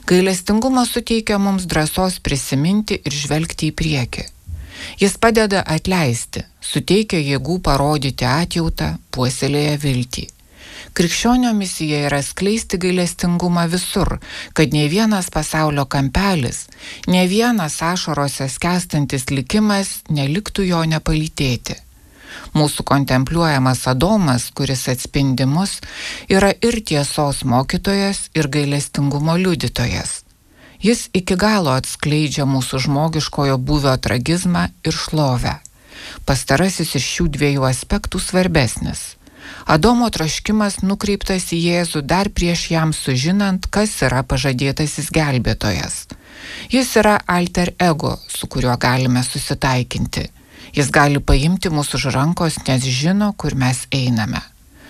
Gailestingumas suteikia mums drąsos prisiminti ir žvelgti į priekį. Jis padeda atleisti, suteikia jėgų parodyti atjautą, puoselėja viltį. Krikščionio misija yra skleisti gailestingumą visur, kad nei vienas pasaulio kampelis, nei vienas ašarose skęstantis likimas neliktų jo nepalytėti. Mūsų kontempliuojamas Adomas, kuris atspindi mus, yra ir tiesos mokytojas, ir gailestingumo liudytojas. Jis iki galo atskleidžia mūsų žmogiškojo būvio tragizmą ir šlovę. Pastarasis iš šių dviejų aspektų svarbesnis. Adomo troškimas nukreiptas į Jėzų dar prieš jam sužinant, kas yra pažadėtasis gelbėtojas. Jis yra alter ego, su kuriuo galime susitaikinti. Jis gali paimti mūsų už rankos, nes žino, kur mes einame.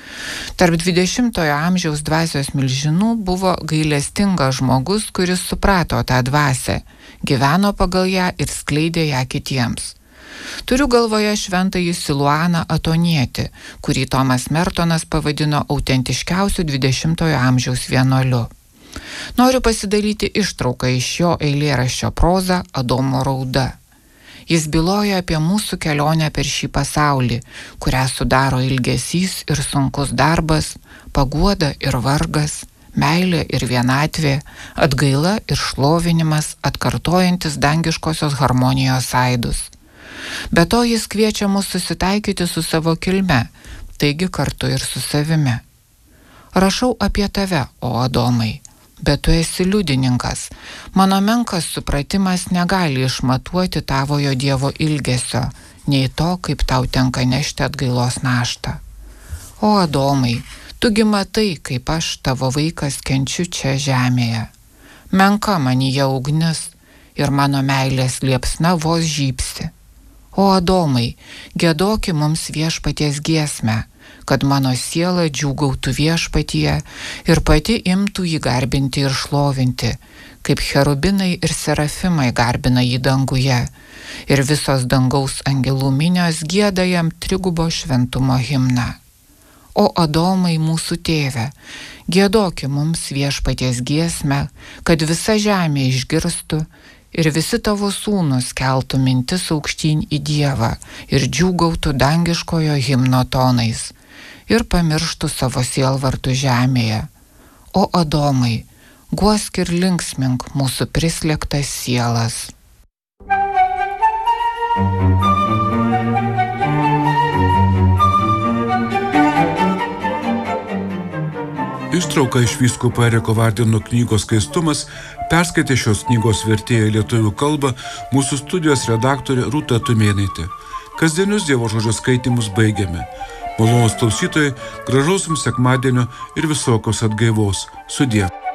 Tarp 20-ojo amžiaus dvasios milžinų buvo gailestingas žmogus, kuris suprato tą dvasią, gyveno pagal ją ir skleidė ją kitiems. Turiu galvoje šventąjį Siluaną Atonietį, kurį Tomas Mertonas pavadino autentiškiausiu 20-ojo amžiaus vienuoliu. Noriu pasidalyti ištrauką iš jo eilėraščio proza Adomo rauda. Jis byloja apie mūsų kelionę per šį pasaulį, kurią sudaro ilgesys ir sunkus darbas, paguoda ir vargas, meilė ir vienatvė, atgaila ir šlovinimas, atkartojantis dangiškosios harmonijos aidus. Be to jis kviečia mus susitaikyti su savo kilme, taigi kartu ir su savimi. Rašau apie tave, o Adomai, bet tu esi liudininkas. Mano menkas supratimas negali išmatuoti tavojo Dievo ilgesio, nei to, kaip tau tenka nešti atgailos naštą. O Adomai, tugi matai, kaip aš, tavo vaikas, kenčiu čia žemėje. Menka manyje ugnis ir mano meilės liepsna vos žybsi. O Adomai, giedoki mums viešpaties giesmę, kad mano siela džiūgautų viešpatyje ir pati imtų jį garbinti ir šlovinti, kaip cherubinai ir serafimai garbina jį danguje, ir visos dangaus angelų minios gieda jam trigubo šventumo himną. O Adomai, mūsų tėve, giedoki mums viešpaties giesmę, kad visa žemė išgirstų ir visi tavo sūnus keltų mintis aukštyn į Dievą ir džiūgautų dangiškojo himno tonais ir pamirštų savo sielvartų žemėje. O Adomai, guosk ir linksmink mūsų prislėgtas sielas. Ištrauką iš vyskupo Eriko Vardino knygos Skaistumas perskaitė šios knygos vertėja lietuvių kalbą mūsų studijos redaktorė Rūta Tumėnaitė. Kasdienius Dievo žodžio skaitymus baigiame. Malonūs klausytojai, gražaus jums sekmadienio ir visokios atgaivos. Sudie.